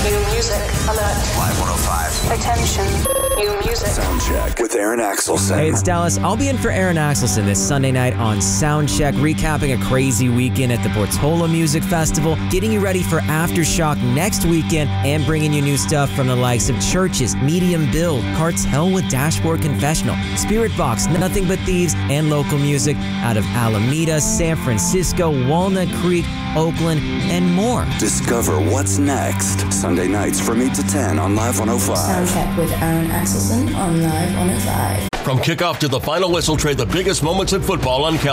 New music alert. Live 105. Attention. New music. Soundcheck with Aaron Axelson. Hey, it's Dallas. I'll be in for Aaron Axelson this Sunday night on Soundcheck, recapping a crazy weekend at the Portola Music Festival, getting you ready for Aftershock next weekend, and bringing you new stuff from the likes of Churches, Medium Build, Cartel with Dashboard Confessional, Spirit Box, Nothing But Thieves, and local music out of Alameda, San Francisco, Walnut Creek, Oakland, and more. Discover what's next. Sunday nights from 8 to 10 on Live 105. Soundcheck with Aaron Axelson on Live 105. From kickoff to the final whistle, trade the biggest moments in football on Cal.